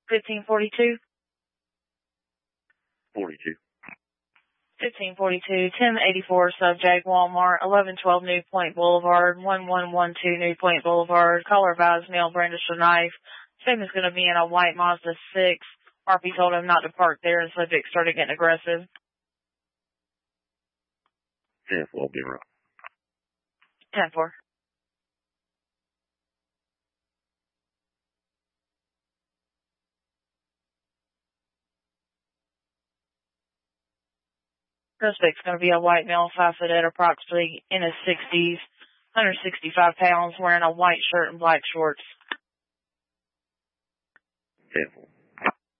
1542. 42. 1542, 1084 subject, Walmart, 1112 New Point Boulevard, 1112 New Point Boulevard. Caller advised male brandished a knife. Same is going to be in a white Mazda 6. RP told him not to park there, and subject started getting aggressive. 10-4, I'll be around. 10-4. Suspect's going to be a white male, 5 foot at approximately in his 60s, 165 pounds, wearing a white shirt and black shorts. 10-4.